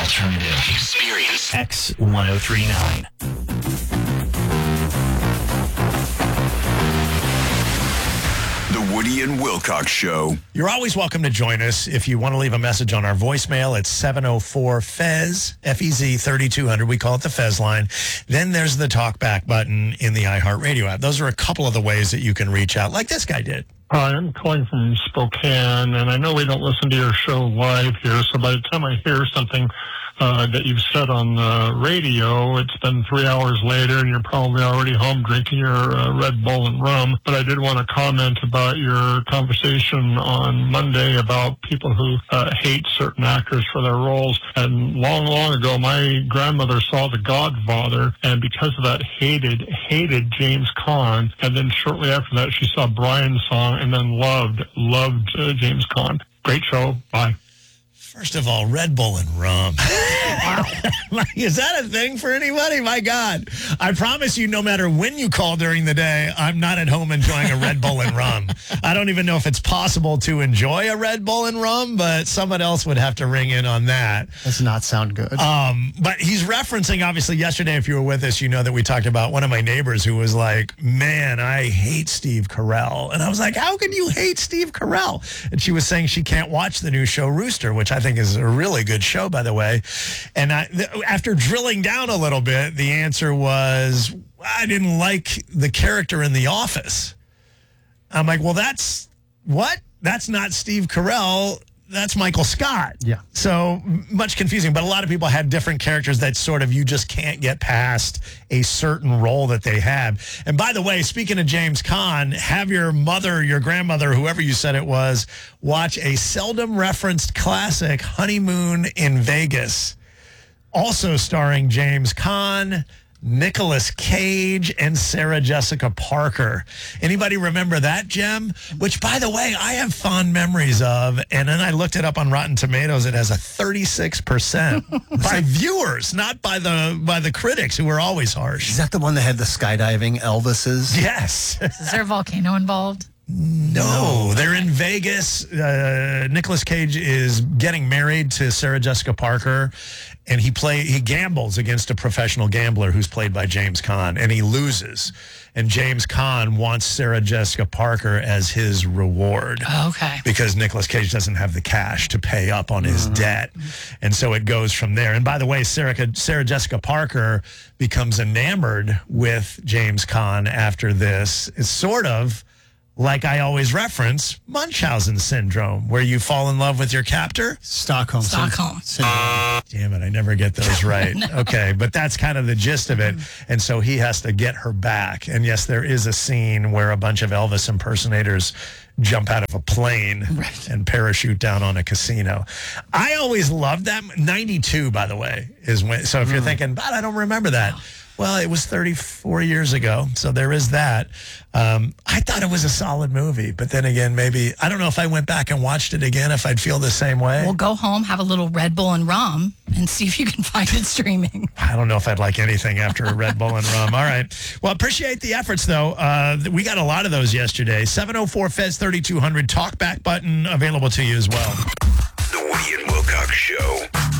Alternative. Experience X1039. The Woody and Wilcox Show. You're always welcome to join us. If you want to leave a message on our voicemail, it's 704-FEZ, F-E-Z 3200. We call it the Fez line. Then there's the talkback button in the iHeartRadio app. Those are a couple of the ways that you can reach out, like this guy did. Hi, I'm calling from Spokane, and I know we don't listen to your show live here, so by the time I hear something that you've said on the radio, it's been 3 hours later, and you're probably already home drinking your Red Bull and rum. But I did want to comment about your conversation on Monday about people who hate certain actors for their roles. And long, long ago, my grandmother saw The Godfather, and because of that, hated James Caan. And then shortly after that, she saw Brian's Song, and then loved James Caan. Great show. Bye. First of all, Red Bull and rum. Is that a thing for anybody? My God. I promise you, no matter when you call during the day, I'm not at home enjoying a Red Bull and rum. I don't even know if it's possible to enjoy a Red Bull and rum, but someone else would have to ring in on that. Does not sound good. But he's referencing, obviously, yesterday, if you were with us, you know that we talked about one of my neighbors who was like, man, I hate Steve Carell. And I was like, how can you hate Steve Carell? And she was saying she can't watch the new show Rooster, which I think is a really good show, by the way. And after drilling down a little bit, the answer was, I didn't like the character in The Office. I'm like, well, that's not Steve Carell. That's Michael Scott. Yeah. So much confusing, but a lot of people had different characters that sort of you just can't get past a certain role that they have. And by the way, speaking of James Caan, have your mother, your grandmother, whoever you said it was, watch a seldom referenced classic, Honeymoon in Vegas, also starring James Caan, Nicolas Cage, and Sarah Jessica Parker. Anybody remember that gem? Which, by the way, I have fond memories of. And then I looked it up on Rotten Tomatoes. It has a 36% by viewers, not by the critics, who were always harsh. Is that the one that had the skydiving Elvises? Yes. Is there a volcano involved? No, they're in Vegas. Nicolas Cage is getting married to Sarah Jessica Parker, and he gambles against a professional gambler who's played by James Caan, and he loses. And James Caan wants Sarah Jessica Parker as his reward. Oh, okay. Because Nicolas Cage doesn't have the cash to pay up on his debt. And so it goes from there. And by the way, Sarah Jessica Parker becomes enamored with James Caan after this. It's sort of like I always reference, Munchausen syndrome, where you fall in love with your captor. Stockholm. Stockholm. Damn it, I never get those right. No. Okay, but that's kind of the gist of it. And so he has to get her back. And yes, there is a scene where a bunch of Elvis impersonators jump out of a plane and parachute down on a casino. I always loved that. 92, by the way, is when. So if you're thinking, but I don't remember that. Well, it was 34 years ago, so there is that. I thought it was a solid movie, but then again, maybe, I don't know if I went back and watched it again, if I'd feel the same way. Well, go home, have a little Red Bull and rum, and see if you can find it streaming. I don't know if I'd like anything after a Red Bull and rum. All right. Well, appreciate the efforts, though. We got a lot of those yesterday. 704-FEZ 3200, talkback button available to you as well. The Woody and Wilcox Show.